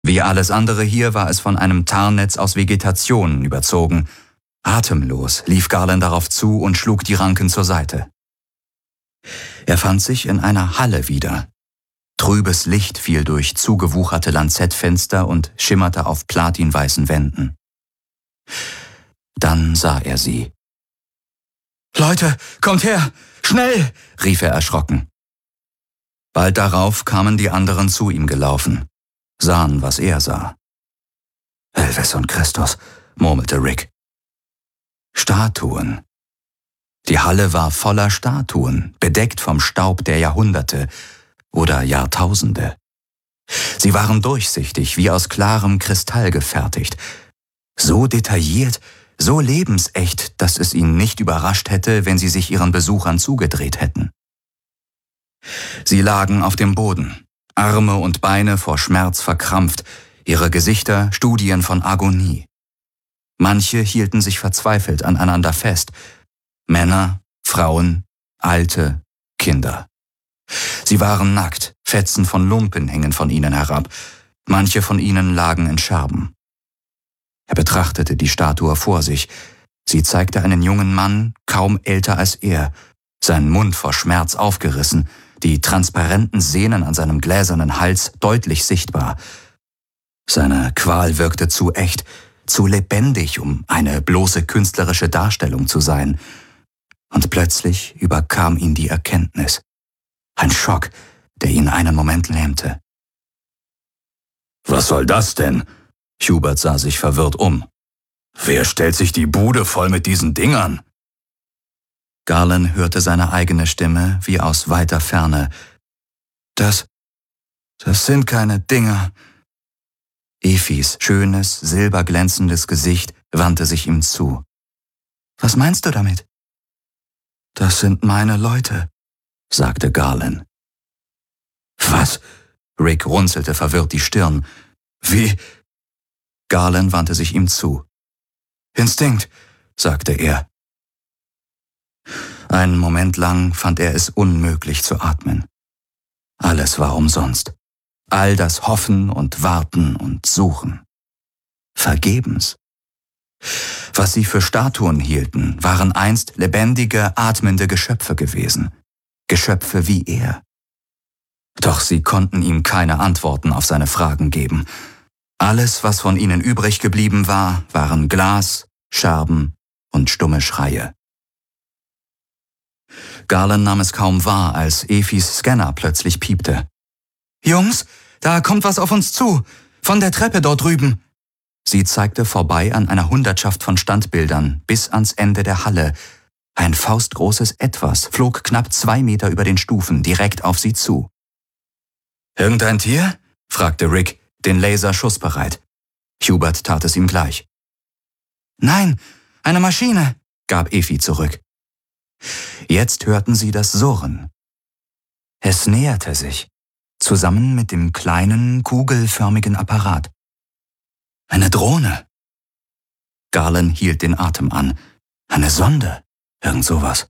Wie alles andere hier war es von einem Tarnnetz aus Vegetation überzogen. Atemlos lief Garland darauf zu und schlug die Ranken zur Seite. Er fand sich in einer Halle wieder. Trübes Licht fiel durch zugewucherte Lanzettfenster und schimmerte auf platinweißen Wänden. Dann sah er sie. »Leute, kommt her! Schnell!« rief er erschrocken. Bald darauf kamen die anderen zu ihm gelaufen, sahen, was er sah. »Elvis und Christus«, murmelte Rick. Statuen. Die Halle war voller Statuen, bedeckt vom Staub der Jahrhunderte oder Jahrtausende. Sie waren durchsichtig, wie aus klarem Kristall gefertigt, so detailliert, so lebensecht, dass es ihn nicht überrascht hätte, wenn sie sich ihren Besuchern zugedreht hätten. Sie lagen auf dem Boden, Arme und Beine vor Schmerz verkrampft, ihre Gesichter Studien von Agonie. Manche hielten sich verzweifelt aneinander fest, Männer, Frauen, Alte, Kinder. Sie waren nackt, Fetzen von Lumpen hingen von ihnen herab, manche von ihnen lagen in Scherben. Er betrachtete die Statue vor sich. Sie zeigte einen jungen Mann, kaum älter als er, sein Mund vor Schmerz aufgerissen, die transparenten Sehnen an seinem gläsernen Hals deutlich sichtbar. Seine Qual wirkte zu echt, zu lebendig, um eine bloße künstlerische Darstellung zu sein. Und plötzlich überkam ihn die Erkenntnis. Ein Schock, der ihn einen Moment lähmte. »Was soll das denn?« Hubert sah sich verwirrt um. »Wer stellt sich die Bude voll mit diesen Dingern?« Garland hörte seine eigene Stimme wie aus weiter Ferne. Das sind keine Dinger.« Efis schönes, silberglänzendes Gesicht wandte sich ihm zu. »Was meinst du damit?« »Das sind meine Leute«, sagte Garland. »Was?« Rick runzelte verwirrt die Stirn. »Wie?« Garland wandte sich ihm zu. »Instinkt«, sagte er. Einen Moment lang fand er es unmöglich zu atmen. Alles war umsonst. All das Hoffen und Warten und Suchen. Vergebens. Was sie für Statuen hielten, waren einst lebendige, atmende Geschöpfe gewesen. Geschöpfe wie er. Doch sie konnten ihm keine Antworten auf seine Fragen geben. Alles, was von ihnen übrig geblieben war, waren Glas, Scherben und stumme Schreie. Garland nahm es kaum wahr, als Efis Scanner plötzlich piepte. »Jungs, da kommt was auf uns zu, von der Treppe dort drüben.« Sie zeigte vorbei an einer Hundertschaft von Standbildern bis ans Ende der Halle. Ein faustgroßes Etwas flog knapp 2 Meter über den Stufen direkt auf sie zu. »Irgendein Tier?« fragte Rick, den Laser schussbereit. Hubert tat es ihm gleich. »Nein, eine Maschine«, gab Efi zurück. Jetzt hörten sie das Surren. Es näherte sich, zusammen mit dem kleinen, kugelförmigen Apparat. Eine Drohne. Garland hielt den Atem an. Eine Sonde, irgend sowas.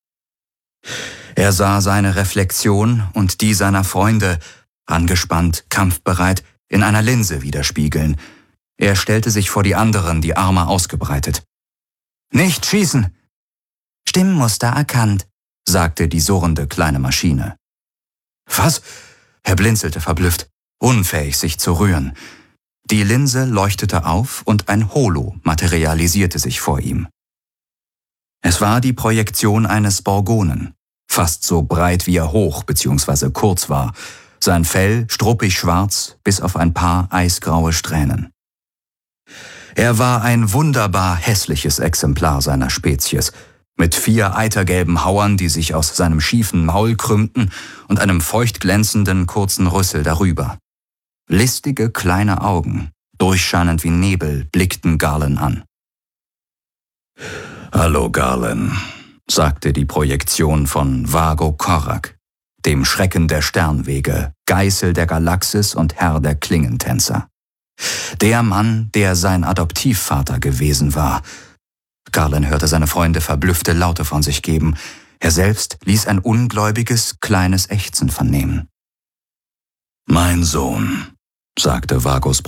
Er sah seine Reflexion und die seiner Freunde, angespannt, kampfbereit, in einer Linse widerspiegeln. Er stellte sich vor die anderen, die Arme ausgebreitet. »Nicht schießen!« »Stimmmuster erkannt«, sagte die surrende kleine Maschine. »Was?« Er blinzelte verblüfft, unfähig sich zu rühren. Die Linse leuchtete auf und ein Holo materialisierte sich vor ihm. Es war die Projektion eines Borgonen, fast so breit wie er hoch bzw. kurz war, sein Fell struppig schwarz bis auf ein paar eisgraue Strähnen. Er war ein wunderbar hässliches Exemplar seiner Spezies, mit 4 eitergelben Hauern, die sich aus seinem schiefen Maul krümmten und einem feucht glänzenden kurzen Rüssel darüber. Listige kleine Augen, durchscheinend wie Nebel, blickten Garland an. »Hallo Garland«, sagte die Projektion von Vago Korak, dem Schrecken der Sternwege, Geißel der Galaxis und Herr der Klingentänzer. Der Mann, der sein Adoptivvater gewesen war. Garland hörte seine Freunde verblüffte Laute von sich geben. Er selbst ließ ein ungläubiges, kleines Ächzen vernehmen. »Mein Sohn«, sagte Vagos